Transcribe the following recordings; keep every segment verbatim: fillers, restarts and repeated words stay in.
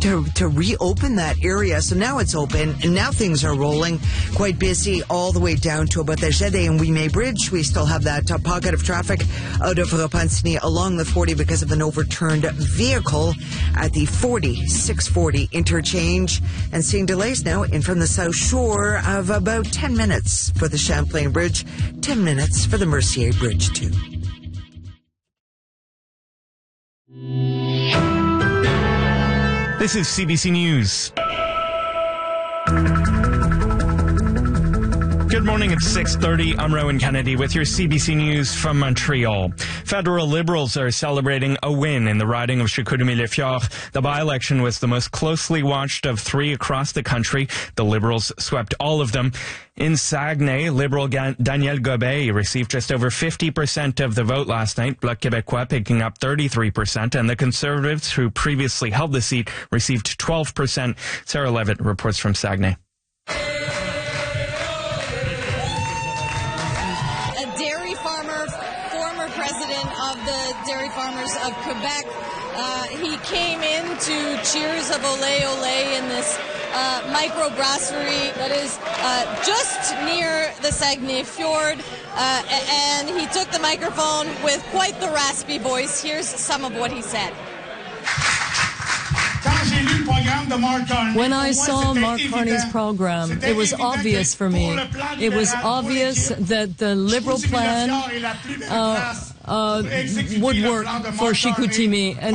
to, to reopen that area. So now it's open, and now things are rolling. Quite busy all the way down to about the Jede and Wimé Bridge. We still have that uh, pocket of traffic out of Repentigny along the forty because of an overturned vehicle at the forty, six forty interchange. And seeing delays now in from the South Shore of about ten minutes for the Champlain Bridge, ten minutes for the Mercier Bridge too. This is C B C News. Good morning, it's six thirty. I'm Rowan Kennedy with your C B C News from Montreal. Federal Liberals are celebrating a win in the riding of Chicoutimi-Les-Fjords. The by-election was the most closely watched of three across the country. The Liberals swept all of them. In Saguenay, Liberal Daniel Gobet received just over fifty percent of the vote last night, Bloc Québécois picking up thirty-three percent, and the Conservatives, who previously held the seat, received twelve percent. Sarah Levitt reports from Saguenay. Dairy Farmers of Quebec. Uh, he came in to cheers of Olé Olé in this uh, microbrasserie that is uh, just near the Saguenay Fjord, uh, and he took the microphone with quite the raspy voice. Here's some of what he said. When I saw Mark Carney's program, it was obvious for me. It was obvious that the Liberal plan uh, uh, would work for Chicoutimi, and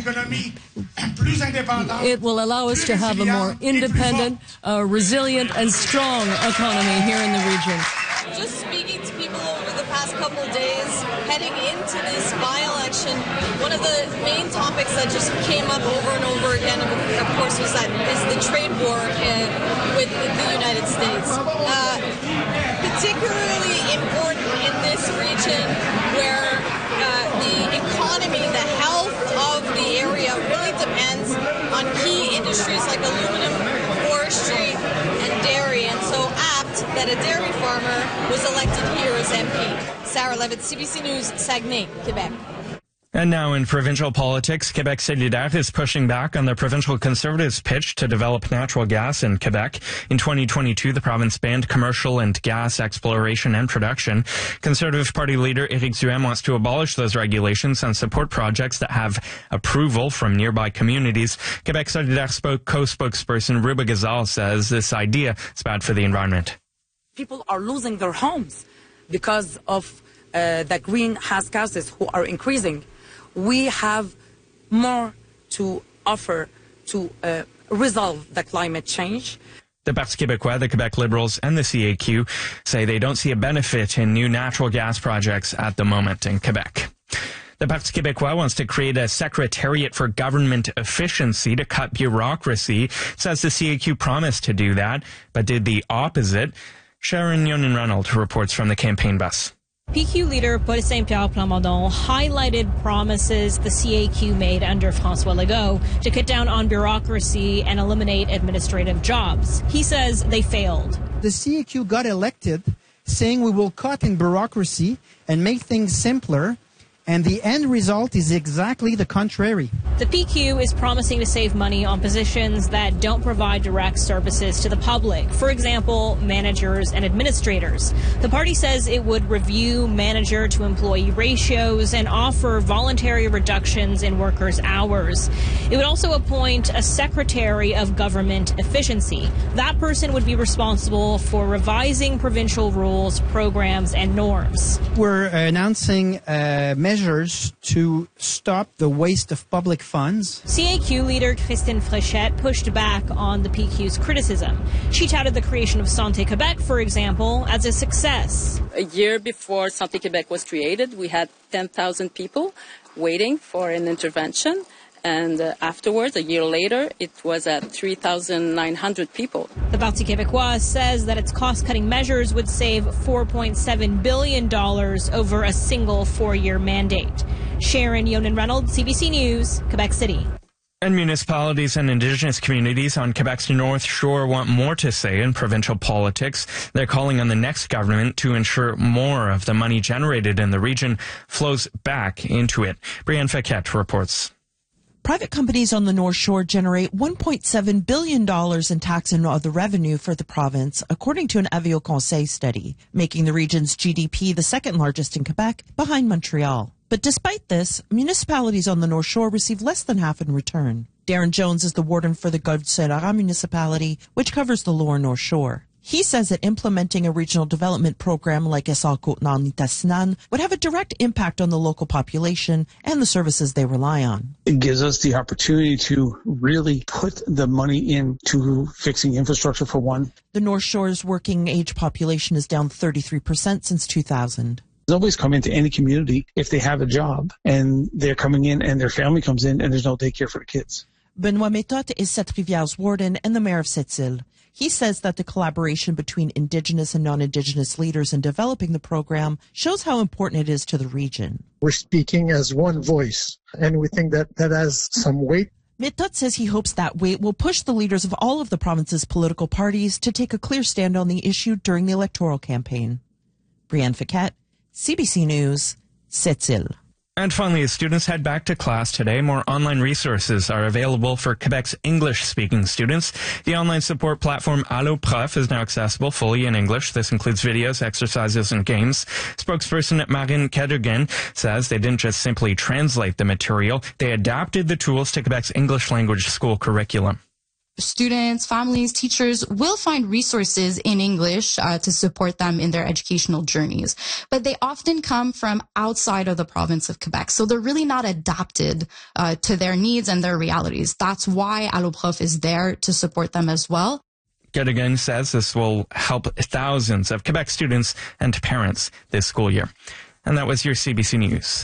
it will allow us to have a more independent, uh, resilient, and strong economy here in the region. Just speaking to people over the past couple of days, heading into this by-election, one of the main topics that just came up over and over again, of course, was that is the trade war uh, with the United States. Uh, particularly important in this region where uh, the economy, the health of the area really depends on key industries like aluminum, forestry, and dairy, and so apt that a dairy farmer was elected here as M P. Sarah Levitt, C B C News, Saguenay, Quebec. And now in provincial politics, Quebec Solidaire is pushing back on the provincial Conservatives' pitch to develop natural gas in Quebec. In twenty twenty-two, the province banned commercial and gas exploration and production. Conservative Party leader Éric Duhem wants to abolish those regulations and support projects that have approval from nearby communities. Quebec Solidaire spoke co-spokesperson Ruba Gazal says this idea is bad for the environment. People are losing their homes because of uh, the greenhouse gases who are increasing. We have more to offer to uh, resolve the climate change. The Parti Québécois, the Quebec Liberals, and the C A Q say they don't see a benefit in new natural gas projects at the moment in Quebec. The Parti Québécois wants to create a secretariat for government efficiency to cut bureaucracy. It says the C A Q promised to do that, but did the opposite. Sharon Yonan-Reynolds reports from the campaign bus. P Q leader Paul Saint-Pierre Plamondon highlighted promises the C A Q made under François Legault to cut down on bureaucracy and eliminate administrative jobs. He says they failed. The C A Q got elected saying we will cut in bureaucracy and make things simpler, and the end result is exactly the contrary. The P Q is promising to save money on positions that don't provide direct services to the public. For example, managers and administrators. The party says it would review manager to employee ratios and offer voluntary reductions in workers' hours. It would also appoint a secretary of government efficiency. That person would be responsible for revising provincial rules, programs, and norms. We're announcing uh, measures to stop the waste of public funds. C A Q leader Christine Fréchette pushed back on the P Q's criticism. She touted the creation of Santé Québec, for example, as a success. A year before Santé Québec was created, we had ten thousand people waiting for an intervention. And uh, afterwards, a year later, it was at three thousand nine hundred people. The Parti Québécois says that its cost-cutting measures would save four point seven billion dollars over a single four-year mandate. Sharon Yonan-Reynolds, C B C News, Quebec City. And municipalities and Indigenous communities on Quebec's North Shore want more to say in provincial politics. They're calling on the next government to ensure more of the money generated in the region flows back into it. Brianne Faquette reports. Private companies on the North Shore generate one point seven billion dollars in tax and other revenue for the province, according to an Avio Conseil study, making the region's G D P the second largest in Quebec, behind Montreal. But despite this, municipalities on the North Shore receive less than half in return. Darren Jones is the warden for the Golfe-Saint-Laurent municipality, which covers the lower North Shore. He says that implementing a regional development program like Essar Côte-Nord-Nitassinan would have a direct impact on the local population and the services they rely on. It gives us the opportunity to really put the money into fixing infrastructure for one. The North Shore's working age population is down thirty-three percent since two thousand. Nobody's come into any community if they have a job and they're coming in and their family comes in and there's no daycare for the kids. Benoit Méthode is Sept-Rivières warden and the mayor of Sept-Îles. He says that the collaboration between Indigenous and non-Indigenous leaders in developing the program shows how important it is to the region. We're speaking as one voice, and we think that that has some weight. Méthode says he hopes that weight will push the leaders of all of the province's political parties to take a clear stand on the issue during the electoral campaign. Brianne Fiquette, C B C News, Sept-Îles. And finally, as students head back to class today, more online resources are available for Quebec's English-speaking students. The online support platform Allo Prof is now accessible fully in English. This includes videos, exercises, and games. Spokesperson Marine Cadogan says they didn't just simply translate the material, they adapted the tools to Quebec's English language school curriculum. Students, families, teachers will find resources in English uh, to support them in their educational journeys. But they often come from outside of the province of Quebec. So they're really not adapted uh, to their needs and their realities. That's why Allo Prof is there to support them as well. Cadogan says this will help thousands of Quebec students and parents this school year. And that was your C B C News.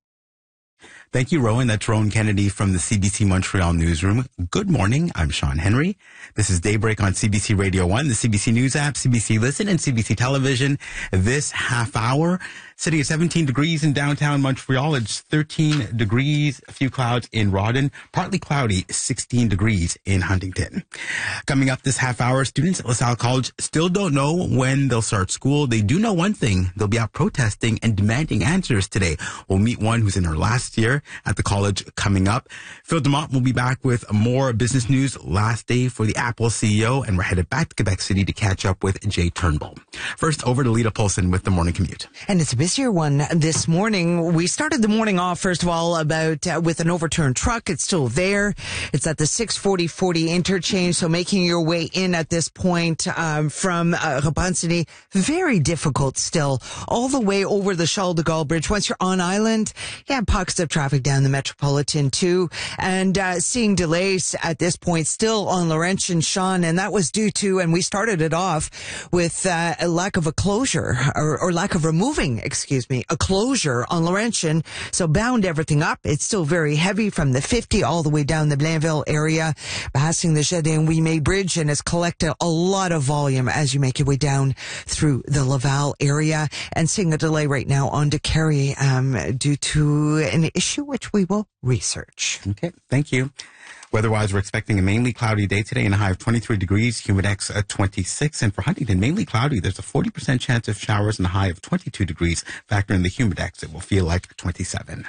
Thank you, Rowan. That's Rowan Kennedy from the C B C Montreal newsroom. Good morning. I'm Sean Henry. This is Daybreak on C B C Radio one, the C B C News app, C B C Listen, and C B C Television. This half hour, sitting at seventeen degrees in downtown Montreal. It's thirteen degrees, a few clouds in Rawdon, partly cloudy, sixteen degrees in Huntington. Coming up this half hour, students at LaSalle College still don't know when they'll start school. They do know one thing. They'll be out protesting and demanding answers today. We'll meet one who's in her last year at the college coming up. Phil Demont will be back with more business news. Last day for the Apple C E O, and we're headed back to Quebec City to catch up with Jay Turnbull. First, over to Lita Polson with the morning commute. And it's a busier one this morning. We started the morning off, first of all, about uh, with an overturned truck. It's still there. It's at the six forty forty interchange, so making your way in at this point um, from uh, Repentigny, very difficult still, all the way over the Charles de Gaulle Bridge. Once you're on island, yeah, pockets of traffic down the Metropolitan too, and uh, seeing delays at this point still on Laurentian, Sean, and that was due to, and we started it off with uh, a lack of a closure, or, or lack of removing, excuse me, a closure on Laurentian, so bound everything up. It's still very heavy from the fifty all the way down the Blainville area, passing the Jardin-Ouimet Bridge, and has collected a lot of volume as you make your way down through the Laval area, and seeing a delay right now on to Carrie um, due to an issue which we will research. Okay, thank you. Weather-wise, we're expecting a mainly cloudy day today and a high of twenty-three degrees, humidex at twenty-six. And for Huntington, mainly cloudy, there's a forty percent chance of showers and a high of twenty-two degrees. Factor in the humidex, it will feel like twenty-seven.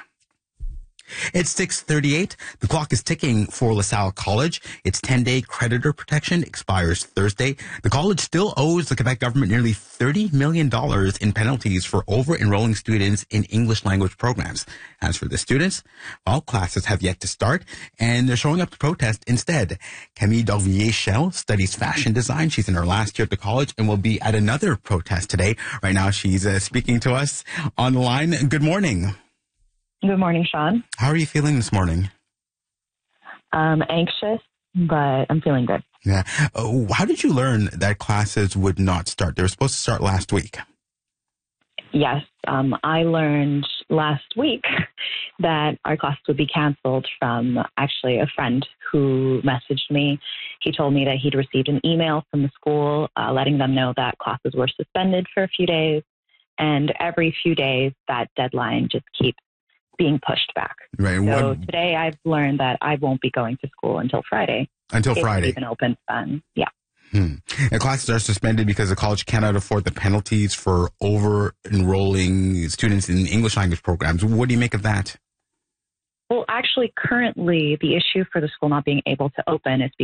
It's six thirty-eight. The clock is ticking for LaSalle College. Its ten-day creditor protection expires Thursday. The college still owes the Quebec government nearly thirty million dollars in penalties for over-enrolling students in English language programs. As for the students, all classes have yet to start, and they're showing up to protest instead. Camille Dorvillier-Schell studies fashion design. She's in her last year at the college and will be at another protest today. Right now, she's uh, speaking to us on the line. Good morning. Good morning, Sean. How are you feeling this morning? Um, anxious, but I'm feeling good. Yeah. Uh, how did you learn that classes would not start? They were supposed to start last week. Yes. Um, I learned last week that our classes would be canceled from actually a friend who messaged me. He told me that he'd received an email from the school uh, letting them know that classes were suspended for a few days. And every few days, that deadline just keeps being pushed back. Right. So what, today I've learned that I won't be going to school until Friday. Until if Friday. It's even open then. Yeah. Hmm. And classes are suspended because the college cannot afford the penalties for over-enrolling students in English language programs. What do you make of that? Well, actually, currently, the issue for the school not being able to open is